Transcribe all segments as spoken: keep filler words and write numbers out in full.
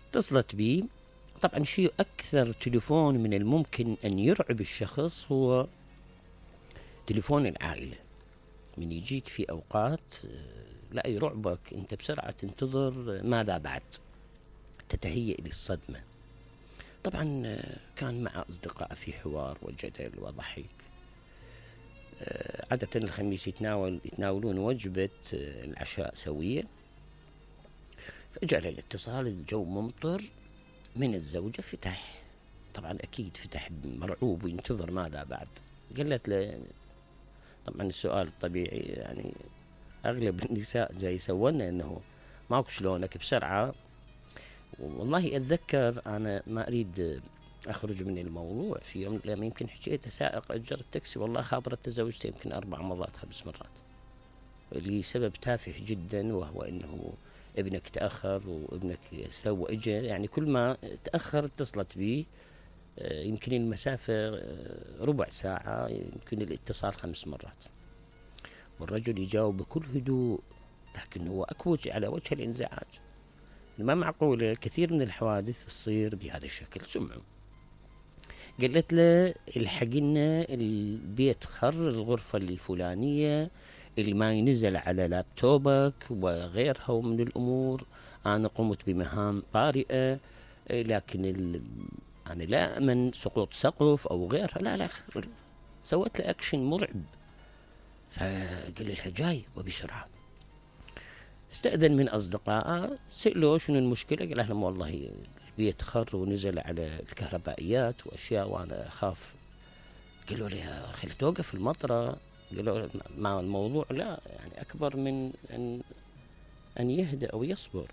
اتصلت بي. طبعا شيء أكثر تليفون من الممكن أن يرعب الشخص هو تليفون العائلة. من يجيك في أوقات لا يرعبك، أنت بسرعة تنتظر ماذا بعد، تتهيأ للصدمة. طبعا كان مع أصدقاء في حوار وجدل وضحك. عادة الخميس يتناول يتناولون وجبة العشاء سوية. فجاء الاتصال، الجو ممطر، من الزوجة. فتح، طبعا أكيد فتح مرعوب وينتظر ماذا بعد. قالت له، طبعا السؤال الطبيعي يعني أغلب النساء جاي يسولنا إنه ماكو شلونك بسرعة. والله أتذكر أنا ما أريد أخرج من الموضوع، في يوم من الأيام يمكن حكيت سائق أجر التاكسي، والله خابرت زوجته يمكن أربع مرات خمس مرات لسبب تافه جدا، وهو إنه ابنك تأخر وابنك سوى إجا، يعني كل ما تأخر اتصلت بي. يمكن المسافة ربع ساعة، يمكن الاتصال خمس مرات، والرجل يجاوب بكل هدوء، لكن هو أكوج على وجه الانزعاج. ما معقولة كثير من الحوادث تصير بهذا الشكل. سمعوا. قالت له الحقنا البيت خر، الغرفة الفلانية، الماي نزل على لابتوبك وغيرها من الأمور. أنا قمت بمهام طارئة، لكن ال... أنا لا أمن سقوط سقف أو غيرها. لا لا، سوت له أكشن مرعب. فقال لها جاي وبسرعة. استأذن من أصدقائه، سألوه شنو المشكلة. قال لهم والله البيت خر ونزل على الكهربائيات وأشياء وأنا أخاف. قالوا لي خلي توقف المطرة. قالوا مع الموضوع لا يعني أكبر من أن أن يهدأ أو يصبر.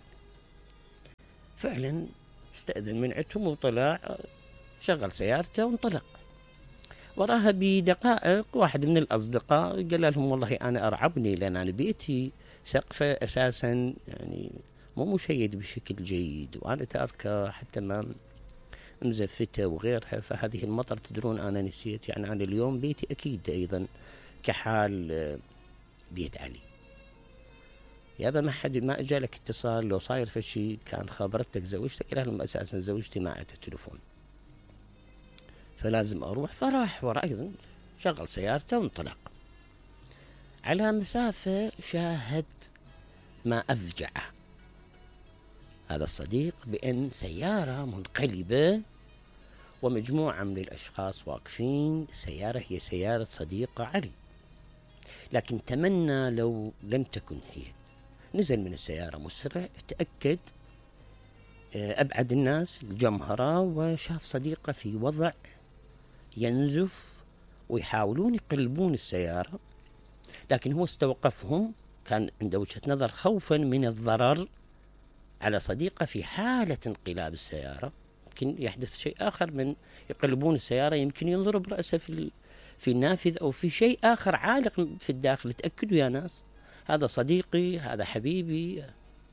فعلا استأذن من عندهم وطلع، شغل سيارته وانطلق. وراها بدقائق واحد من الأصدقاء قال لهم والله أنا أرعبني، لأن أنا بيتي سقفه أساسا يعني مو مشيد بشكل جيد، وأنا تاركه حتى ما مزفتة وغيرها. فهذه المطر تدرون أنا نسيت، يعني أنا اليوم بيتي أكيد أيضا كحال بيت علي. يابا ما حد ما اجالك اتصال لو صاير في شيء كان خابرتك زوجتك؟ قال لهم اساسا زوجتي ما عندها تليفون فلازم اروح. فراح ورا ايضا، شغل سيارته وانطلق. على مسافة شاهد ما افجعه هذا الصديق، بان سيارة منقلبة ومجموعة من الاشخاص واقفين. سيارة هي سيارة صديقة علي، لكن تمنى لو لم تكن هي. نزل من السيارة مسرع، تأكد أبعد الناس الجمهرة، وشاف صديقه في وضع ينزف ويحاولون يقلبون السيارة، لكن هو استوقفهم. كان عنده وجهة نظر خوفا من الضرر على صديقه في حالة انقلاب السيارة. يمكن يحدث شيء آخر من يقلبون السيارة، يمكن ينضرب رأسه في في النافذ أو في شيء آخر عالق في الداخل. تأكدوا يا ناس، هذا صديقي، هذا حبيبي.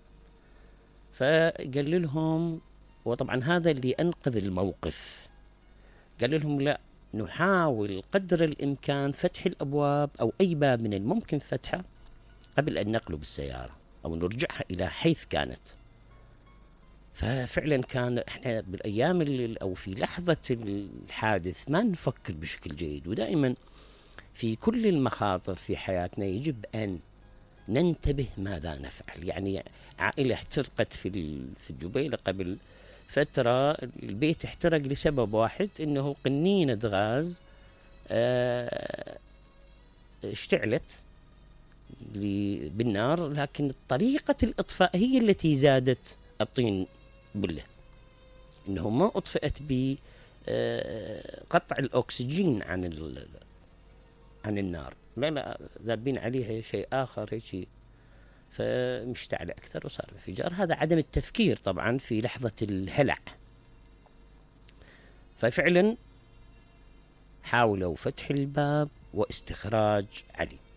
فقال لهم، وطبعا هذا اللي أنقذ الموقف، قال لهم لا، نحاول قدر الإمكان فتح الأبواب أو أي باب من الممكن فتحه قبل أن نقلب السيارة أو نرجعها إلى حيث كانت. ففعلا كان احنا بالأيام اللي أو في لحظة الحادث ما نفكر بشكل جيد. ودائما في كل المخاطر في حياتنا يجب أن ننتبه ماذا نفعل. يعني عائلة احترقت في في الجبيلة قبل فترة، البيت احترق لسبب واحد، انه قنينة غاز اه اشتعلت بالنار، لكن طريقة الإطفاء هي التي زادت الطين بله، انه ما اطفئت بقطع الأكسجين عن عن النار، لا لا ذابين عليها شيء آخر هيك، فمشتعل أكثر وصار انفجار. هذا عدم التفكير طبعا في لحظة الهلع. ففعلا حاولوا فتح الباب واستخراج علي.